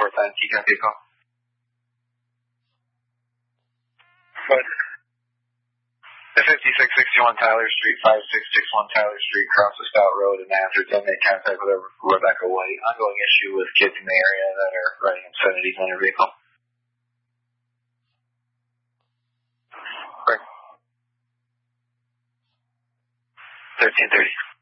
report that antique vehicle. But the 5661 Tyler Street, 5661 Tyler Street, across the Stout Road in Nazareth, and they contact with Rebecca White. Ongoing issue with kids in the area that are riding obscenities on their vehicle. Right. 1330.